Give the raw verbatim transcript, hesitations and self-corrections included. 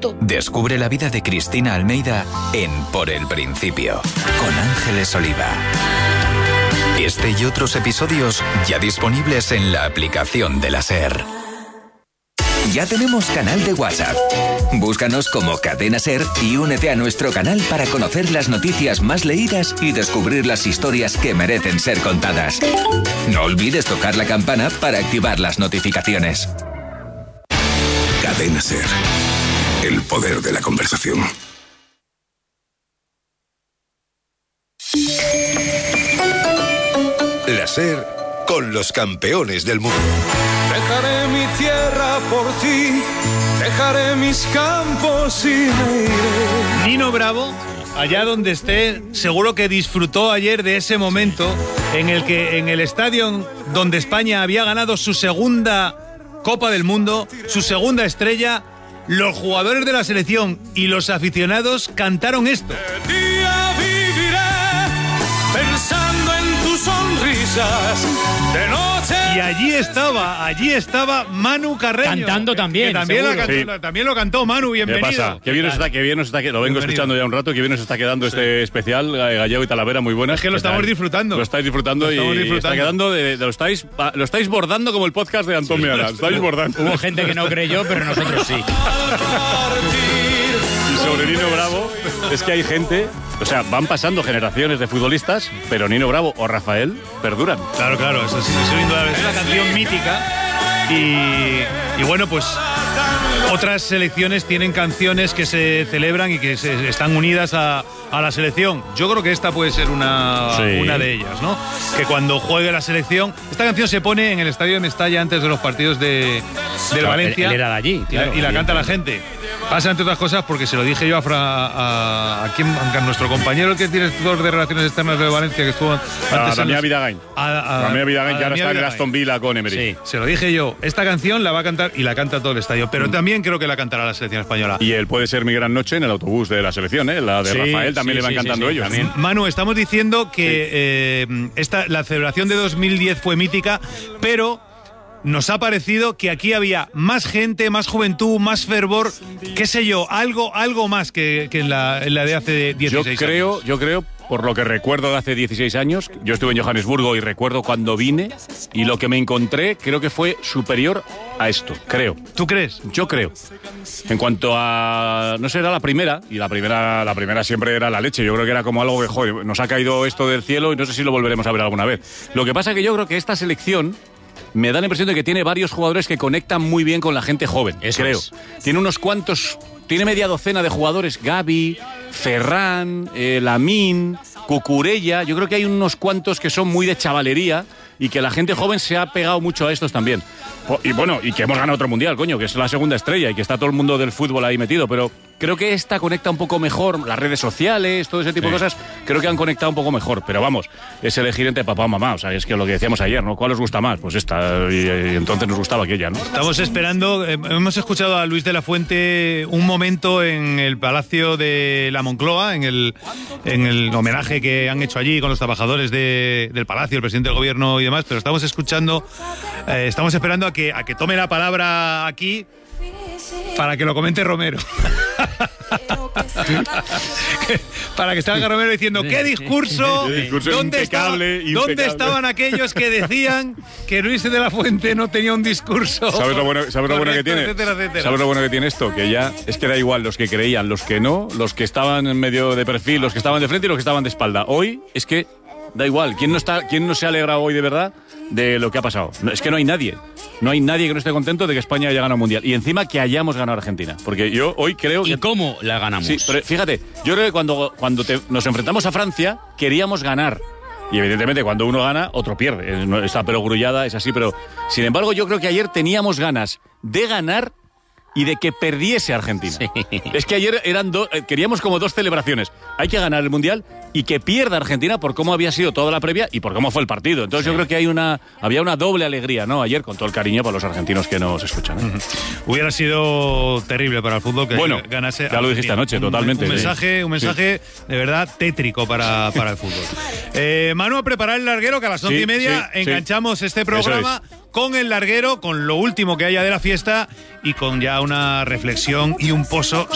gusto. Descubre la vida de Cristina Almeida en Por el Principio, con Ángeles Oliva. Este y otros episodios ya disponibles en la aplicación de la SER. Ya tenemos canal de WhatsApp. Búscanos como Cadena SER y únete a nuestro canal para conocer las noticias más leídas y descubrir las historias que merecen ser contadas. No olvides tocar la campana para activar las notificaciones. Cadena SER. El poder de la conversación. La SER con los campeones del mundo. Dejaré mi tierra por ti, dejaré mis campos y me iré. Nino Bravo, allá donde esté, seguro que disfrutó ayer de ese momento en el que en el estadio donde España había ganado su segunda Copa del Mundo, su segunda estrella, los jugadores de la selección y los aficionados cantaron esto. De día viviré pensando en tus sonrisas, de noche. Y allí estaba, allí estaba Manu Carreño. Cantando también, Que también, la cantó, Sí. la- también lo cantó Manu, bienvenido. ¿Qué pasa? Qué bien nos está, qué bien nos está, lo vengo Bienvenido. escuchando ya un rato, que bien nos está quedando este especial eh, Gallego y Talavera, muy buena. Es que lo estamos disfrutando. Lo estáis disfrutando Lo estamos y disfrutando. está quedando, de, de- lo estáis lo estáis bordando como el podcast de Antón Meana. Lo estáis bordando. Hubo gente que no creyó, pero nosotros sí. Y sobre Nino Bravo, es que hay gente, o sea, van pasando generaciones de futbolistas, pero Nino Bravo o Rafael perduran. Claro, claro, eso sí, eso es indudable. Es una canción mítica y, y bueno, pues otras selecciones tienen canciones que se celebran y que se, están unidas a, a la selección. Yo creo que esta puede ser una, Sí. una de ellas, ¿no? Que cuando juegue la selección, esta canción se pone en el estadio de Mestalla antes de los partidos de, del Claro, Valencia. él- él era de allí, y la- claro, y la, canta la evidentemente. gente. Pasa entre otras cosas porque se lo dije yo a, Fra, a, a, quien- a nuestro compañero, el que es director de Relaciones Externas de Valencia, que estuvo antes A en Damián los- Vidagain. a- a- Damián Vidagain, a que ahora Damián está en Vidagain. Aston Villa con Emery. Sí, se lo dije yo. Esta canción la va a cantar y la canta todo el estadio, pero también creo que la cantará la selección española. Y él puede ser mi gran noche en el autobús de la selección, ¿eh? La de Sí, Rafael también sí, le van sí, cantando sí, sí, ellos. también. Manu, estamos diciendo que eh, esta, la celebración de dos mil diez fue mítica, pero nos ha parecido que aquí había más gente, más juventud, más fervor, qué sé yo, algo, algo más que, que en, la, en la de hace Yo dieciséis creo, años. yo creo, por lo que recuerdo de hace dieciséis años, yo estuve en Johannesburgo y recuerdo cuando vine y lo que me encontré creo que fue superior a esto, creo. ¿Tú crees? Yo creo. En cuanto a, no sé, era la primera, y la primera la primera siempre era la leche. Yo creo que era como algo que, joder, nos ha caído esto del cielo y no sé si lo volveremos a ver alguna vez. Lo que pasa es que yo creo que esta selección me da la impresión de que tiene varios jugadores que conectan muy bien con la gente joven, Eso creo. es. Tiene unos cuantos, tiene media docena de jugadores, Gavi, Ferran, eh, Lamine, Cucurella. Yo creo que hay unos cuantos que son muy de chavalería y que la gente joven se ha pegado mucho a estos también. Po- Y bueno, y que hemos ganado otro mundial, coño, que es la segunda estrella y que está todo el mundo del fútbol ahí metido, pero creo que esta conecta un poco mejor, las redes sociales, todo ese tipo Sí. de cosas, creo que han conectado un poco mejor, pero vamos, es elegir entre papá o mamá, o sea, es que lo que decíamos ayer, ¿no? ¿Cuál os gusta más? Pues esta, y, y entonces nos gustaba aquella, ¿no? Estamos esperando, eh, hemos escuchado a Luis de la Fuente un momento en el Palacio de la Moncloa, en el, en el homenaje que han hecho allí con los trabajadores de- del Palacio, el presidente del gobierno y demás, pero estamos escuchando, eh, estamos esperando a que, a que tome la palabra aquí para que lo comente Romero. Para que salga Romero diciendo ¡qué discurso! Qué discurso ¿Dónde, impecable, estaba- ¿Dónde impecable. estaban aquellos que decían que Luis de la Fuente no tenía un discurso? ¿Sabes lo bueno, sabes lo bueno que correcto, tiene? etcétera, etcétera? ¿Sabes lo bueno que tiene esto? Que ya es que da igual los que creían, los que no, los que estaban en medio de perfil, los que estaban de frente y los que estaban de espalda. Hoy es que da igual. ¿Quién no está, quién no se alegra hoy de verdad de lo que ha pasado? No, es que no hay nadie. No hay nadie que no esté contento de que España haya ganado el Mundial. Y encima que hayamos ganado a Argentina. Porque yo hoy creo que... ¿Y cómo la ganamos? Sí, pero fíjate, yo creo que cuando, cuando te- nos enfrentamos a Francia, queríamos ganar. Y evidentemente cuando uno gana, otro pierde. Eh, no- Está perogrullada, es así, pero... Sin embargo, yo creo que ayer teníamos ganas de ganar y de que perdiese Argentina. Es que ayer eran do- eh, queríamos como dos celebraciones. Hay que ganar el Mundial y que pierda Argentina por cómo había sido toda la previa y por cómo fue el partido. Entonces Sí. yo creo que hay una había una doble alegría, ¿no? Ayer, con todo el cariño para los argentinos que nos escuchan. ¿eh? Hubiera sido terrible para el fútbol que Bueno, ganase. ya lo dijiste Argentina. anoche, totalmente, Un, sí. mensaje, un mensaje de verdad tétrico para, para el fútbol. Eh, Manu, a preparar el larguero, que a las once Sí, y media sí, sí. enganchamos este programa con el larguero, con lo último que haya de la fiesta y con ya una reflexión y un pozo